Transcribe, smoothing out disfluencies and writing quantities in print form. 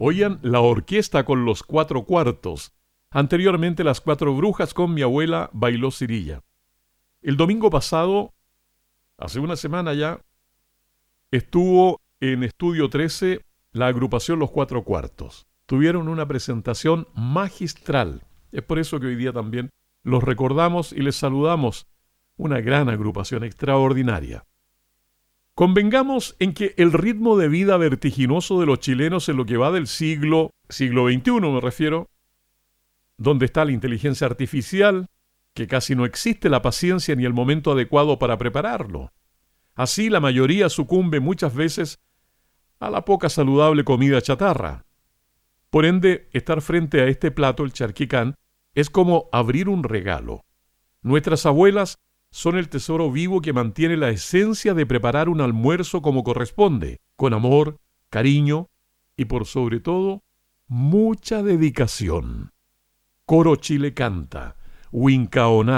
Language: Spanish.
Oían la orquesta con los 4/4. Anteriormente las 4 brujas con Mi abuela bailó Cirilla. El domingo pasado, hace una semana ya, estuvo en Estudio 13 la agrupación Los 4/4. Tuvieron una presentación magistral. Es por eso que hoy día también los recordamos y les saludamos. Una gran agrupación extraordinaria. Convengamos en que el ritmo de vida vertiginoso de los chilenos en lo que va del siglo XXI me refiero, donde está la inteligencia artificial, que casi no existe la paciencia ni el momento adecuado para prepararlo. Así la mayoría sucumbe muchas veces a la poca saludable comida chatarra. Por ende, estar frente a este plato, el charquicán, es como abrir un regalo. Nuestras abuelas son el tesoro vivo que mantiene la esencia de preparar un almuerzo como corresponde, con amor, cariño y por sobre todo, mucha dedicación. Coro Chile canta, Huincaonal.